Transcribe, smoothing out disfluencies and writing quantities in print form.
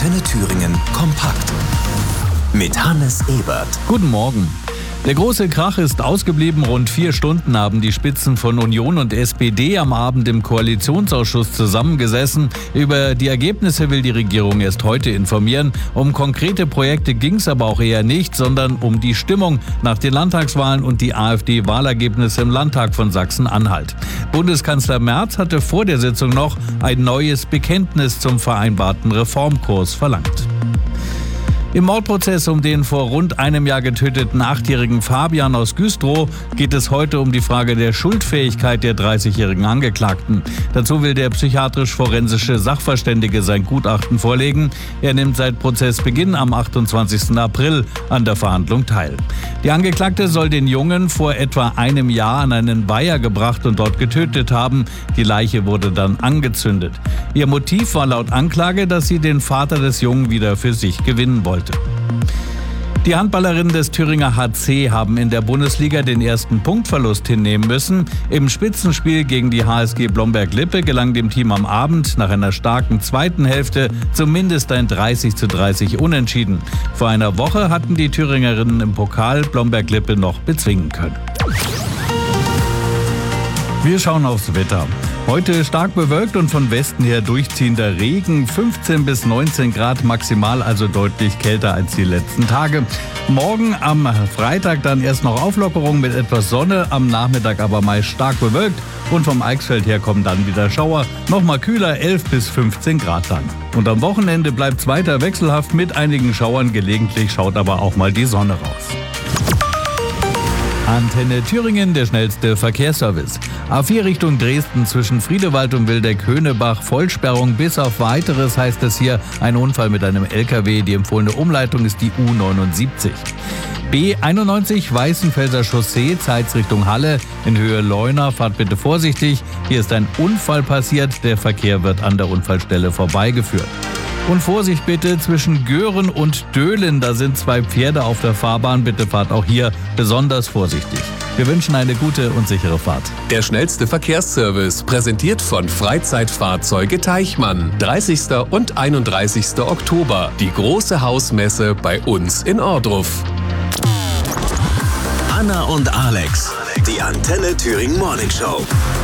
Antenne Thüringen kompakt. Mit Hannes Ebert. Guten Morgen. Der große Krach ist ausgeblieben. Rund 4 Stunden haben die Spitzen von Union und SPD am Abend im Koalitionsausschuss zusammengesessen. Über die Ergebnisse will die Regierung erst heute informieren. Um konkrete Projekte ging es aber auch eher nicht, sondern um die Stimmung nach den Landtagswahlen und die AfD-Wahlergebnisse im Landtag von Sachsen-Anhalt. Bundeskanzler Merz hatte vor der Sitzung noch ein neues Bekenntnis zum vereinbarten Reformkurs verlangt. Im Mordprozess um den vor rund einem Jahr getöteten 8-jährigen Fabian aus Güstrow geht es heute um die Frage der Schuldfähigkeit der 30-jährigen Angeklagten. Dazu will der psychiatrisch-forensische Sachverständige sein Gutachten vorlegen. Er nimmt seit Prozessbeginn am 28. April an der Verhandlung teil. Die Angeklagte soll den Jungen vor etwa einem Jahr an einen Weiher gebracht und dort getötet haben. Die Leiche wurde dann angezündet. Ihr Motiv war laut Anklage, dass sie den Vater des Jungen wieder für sich gewinnen wollte. Die Handballerinnen des Thüringer HC haben in der Bundesliga den ersten Punktverlust hinnehmen müssen. Im Spitzenspiel gegen die HSG Blomberg-Lippe gelang dem Team am Abend nach einer starken zweiten Hälfte zumindest ein 30:30 Unentschieden. Vor einer Woche hatten die Thüringerinnen im Pokal Blomberg-Lippe noch bezwingen können. Wir schauen aufs Wetter. Heute stark bewölkt und von Westen her durchziehender Regen, 15 bis 19 Grad maximal, also deutlich kälter als die letzten Tage. Morgen am Freitag dann erst noch Auflockerung mit etwas Sonne, am Nachmittag aber meist stark bewölkt und vom Eichsfeld her kommen dann wieder Schauer, nochmal kühler, 11 bis 15 Grad dann. Und am Wochenende bleibt es weiter wechselhaft mit einigen Schauern, gelegentlich schaut aber auch mal die Sonne raus. Antenne Thüringen, der schnellste Verkehrsservice. A4 Richtung Dresden zwischen Friedewald und Wildeck-Höhnebach, Vollsperrung bis auf Weiteres, heißt es hier, ein Unfall mit einem LKW. Die empfohlene Umleitung ist die U79. B91 Weißenfelser Chaussee, Zeitz Richtung Halle, in Höhe Leuna, fahrt bitte vorsichtig. Hier ist ein Unfall passiert, der Verkehr wird an der Unfallstelle vorbeigeführt. Und Vorsicht bitte zwischen Göhren und Döhlen, da sind 2 Pferde auf der Fahrbahn, bitte fahrt auch hier besonders vorsichtig. Wir wünschen eine gute und sichere Fahrt. Der schnellste Verkehrsservice, präsentiert von Freizeitfahrzeuge Teichmann. 30. und 31. Oktober, die große Hausmesse bei uns in Ohrdruf. Anna und Alex, die Antenne Thüringen Morning Show.